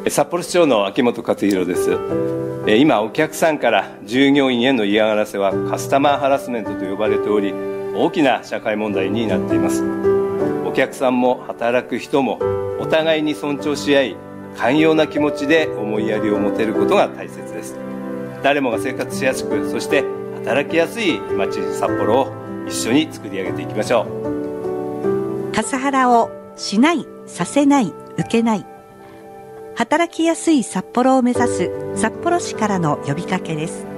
札幌市長の秋元克弘です。今お客さんから従業員への嫌がらせはカスタマーハラスメントと呼ばれており、大きな社会問題になっています。お客さんも働く人もお互いに尊重し合い、寛容な気持ちで思いやりを持てることが大切です。誰もが生活しやすく、そして働きやすい街札幌を一緒に作り上げていきましょう。 カスハラをしない、させない、受けない。働きやすい札幌を目指す札幌市からの呼びかけです。